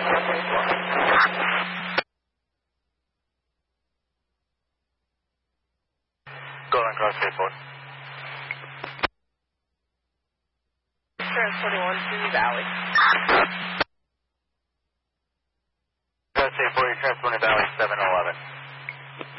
Golden Cross Airport. Trans 21 to Valley. Cross Airport, you're transferring to Valley 711.